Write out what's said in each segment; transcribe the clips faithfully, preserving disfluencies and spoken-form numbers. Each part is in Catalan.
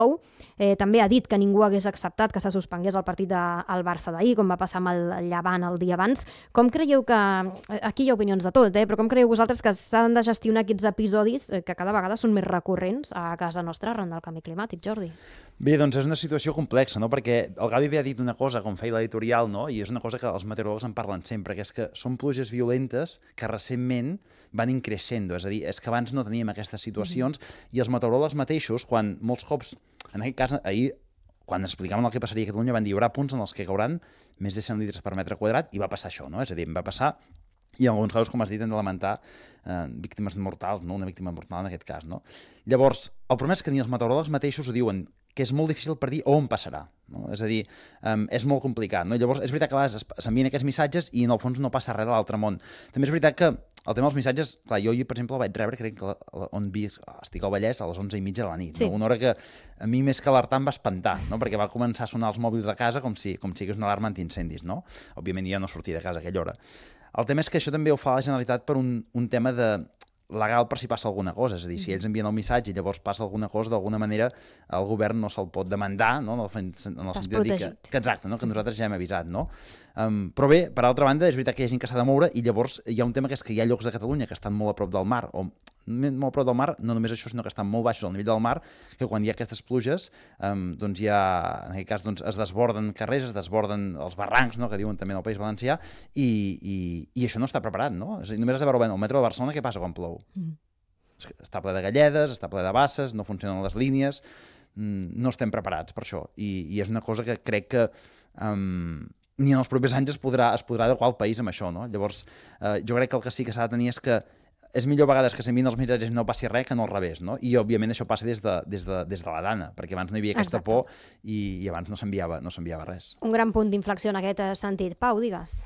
Eh, també ha dit que ningú hagués acceptat que se suspengués el partit del Barça d'ahir, com va passar amb el Llevant el dia abans. Com creieu que... Aquí hi ha opinions de tot, eh? Però com creieu vosaltres que s'han de gestionar aquests episodis eh, que cada vegada són més recurrents a casa nostra arran del canvi climàtic, Jordi? Bé, doncs és una situació complexa, no? Perquè el Gavi havia dit una cosa, com feia l'editorial, no? I és una cosa que els meteoròlegs en parlen sempre, que és que són pluges violentes que recentment van increixendo, és a dir, és que abans no teníem aquestes situacions mm-hmm. i els meteoròlegs mateixos, quan molts cops, en aquest cas, ahir, quan explicaven el que passaria a Catalunya, van dir hi haurà punts en els que cauran més de cent litres per metre quadrat, i va passar això, no? És a dir, va passar, i en alguns casos, com has dit, hem de lamentar eh, víctimes mortals, no? Una víctima mortal en aquest cas, no? Llavors, el problema és que ni els meteoròlegs mateixos ho diuen, que és molt difícil predir on passarà, no? És a dir, um, és molt complicat, no? Llavors, és veritat que a vegades s'envien aquests missatges i en el fons no passa res de l'altre món. També és veritat que el tema dels missatges, clar, jo, per exemple, el vaig rebre, crec que on visc, estic al Vallès, a les onze i mitja de la nit, sí. No? Una hora que a mi més que alertar em va espantar, no? Perquè va començar a sonar els mòbils a casa com si, com si hi hagués una alarma antiincendis, no? Òbviament jo no sortia de casa a aquella hora. El tema és que això també ho fa la Generalitat per un, un tema de legal per si passa alguna cosa, és a dir, si ells envien el missatge i llavors passa alguna cosa, d'alguna manera el govern no se'l pot demandar, no? En el sentit de dir que, que exacte, no? Que nosaltres ja hem avisat, no? Um, però bé, per altra banda, és veritat que hi ha gent que s'ha de moure i llavors hi ha un tema que és que hi ha llocs de Catalunya que estan molt a prop del mar, o molt a prop del mar, no només això, sinó que estan molt baixos al nivell del mar, que quan hi ha aquestes pluges, um, doncs hi ha, en aquest cas, doncs, es desborden carrers, es desborden els barrancs, no? Que diuen també en el País Valencià, i, i, i això no està preparat, no? És a dir, només has de veure, bueno, el metro de Barcelona, què passa quan plou? Mm. Està ple de galledes, està ple de basses, no funcionen les línies, no estem preparats per això, i, i és una cosa que crec que um, ni en els propers anys es podrà, es podrà adequar el país amb això, no? Llavors, eh, jo crec que el que sí que s'ha de tenir és que és millor a vegades que s'envien els missatges i no passi res que no al revés, no? I, òbviament, això passa des de, des de, des de la dana, perquè abans no hi havia aquesta Exacte. por i, i abans no s'enviava no s'enviava res. Un gran punt d'inflexió en aquest sentit. Pau, digues.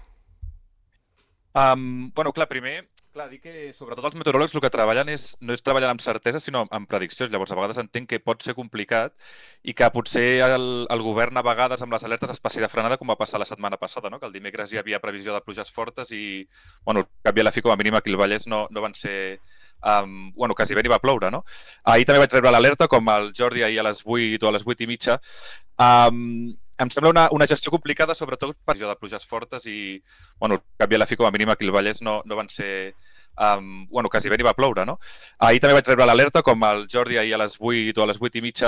Um, bueno, clar, primer, clar, dir que sobretot els meteoròlegs el que treballen és, no és treballar amb certesa, sinó amb prediccions. Llavors, a vegades entenc que pot ser complicat i que potser el, el govern a vegades amb les alertes es passi de frenada, com va passar la setmana passada, no? Que el dimecres hi havia previsió de pluges fortes i, bueno, al cap i a la fi, com a mínim aquí al Vallès no, no van ser... Um, bueno, quasi bé n'hi va ploure, no? Ahir també vaig rebre l'alerta, com el Jordi ahir a les vuit o a les vuit i mitja. Um, em sembla una, una gestió complicada, sobretot per això de pluges fortes i, bueno, al cap i a la fi, com a mínim aquí al Vallès no, no van ser... Um, bueno, quasi bé n'hi va ploure, no? Ahir també vaig rebre l'alerta, com el Jordi ahir a les vuit o a les vuit i mitja.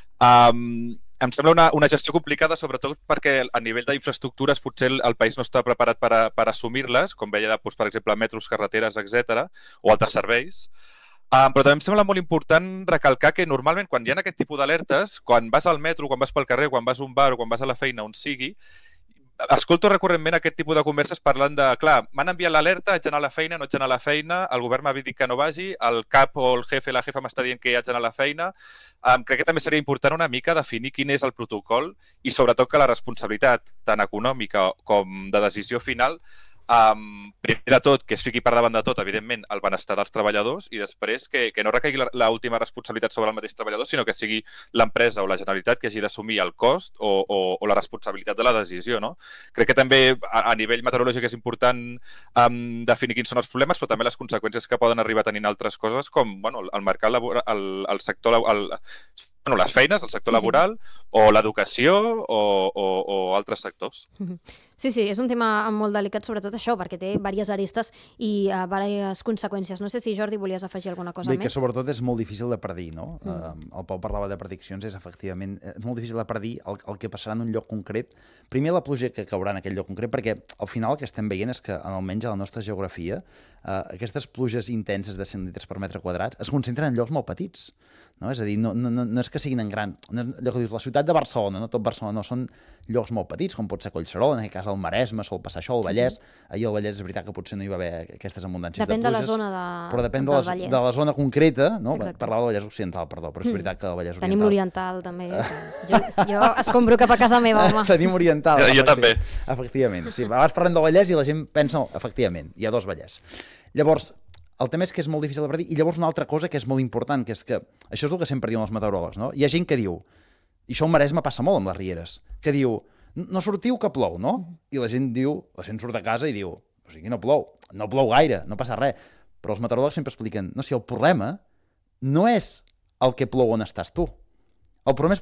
Um, em sembla una, una gestió complicada, sobretot perquè a nivell d'infraestructures potser el, el país no està preparat per, a, per assumir-les, com veia, doncs, per exemple, metros, carreteres, etcètera, o altres serveis. Um, però també em sembla molt important recalcar que normalment quan hi ha aquest tipus d'alertes, quan vas al metro, quan vas pel carrer, quan vas a un bar o quan vas a la feina, on sigui, escolto recurrentment aquest tipus de converses parlant de, clar, m'han enviat l'alerta, haig d'anar a la feina, no haig d'anar a la feina, el govern m'ha dit que no vagi, el cap o el jefe, la jefa m'està dient que haig d'anar a la feina. Um, crec que també seria important una mica definir quin és el protocol i sobretot que la responsabilitat tant econòmica com de decisió final Um, primer de tot, que es fiqui per davant de tot, evidentment, el benestar dels treballadors i després que, que no recaigui l'última responsabilitat sobre el mateix treballador, sinó que sigui l'empresa o la Generalitat que hagi d'assumir el cost o, o, o la responsabilitat de la decisió, no? Crec que també a, a nivell meteorològic és important um, definir quins són els problemes, però també les conseqüències que poden arribar tenint altres coses com, bueno, el mercat laboral, el, el sector el, bueno, les feines, el sector sí, laboral sí. o l'educació o, o, o altres sectors. Sí, sí, és un tema molt delicat, sobretot això, perquè té diverses aristes i uh, diverses conseqüències. No sé si, Jordi, volies afegir alguna cosa Bé, més? Que sobretot és molt difícil de predir, no? Mm. Uh, el Pau parlava de prediccions, és efectivament és molt difícil de predir el, el que passarà en un lloc concret. Primer, la pluja que caurà en aquell lloc concret, perquè al final el que estem veient és que, almenys a la nostra geografia, uh, aquestes pluges intenses de cent litres per metre quadrat es concentren en llocs molt petits. No? És a dir, no, no, no és que siguin en gran... No és allò que dius, la ciutat de Barcelona, no tot Barcelona, no, són llocs molt petits, com pot ser Collserola, en aquest cas el Maresme, sol passar això, el Vallès. Sí, sí. Ahir al Vallès és veritat que potser no hi va haver aquestes abundàncies depèn de pluges. Depèn de la zona de... Però depèn de, les, de la zona concreta, no? Parlava del Vallès Occidental, perdó, però és veritat que el Vallès Oriental... Tenim l'Oriental, també. Jo, jo escombro cap a casa meva, home. Tenim Oriental. Jo, jo també. Efectivament. Sí, a vegades parlem del Vallès i la gent pensa, oh, efectivament, hi ha dos Vallès. Llavors, el tema és que és molt difícil de predir, i llavors una altra cosa que és molt important, que és que, això és el que sempre diuen els meteoròlegs, no? Hi ha gent que diu, i això al Maresme passa molt amb les rieres, que diu, no sortiu que plou, no? I la gent diu, la gent surt de casa i diu, o sigui, no plou, no plou gaire, no passa res. Però els meteoròlegs sempre expliquen, no, si el problema no és el que plou on estàs tu, El problema és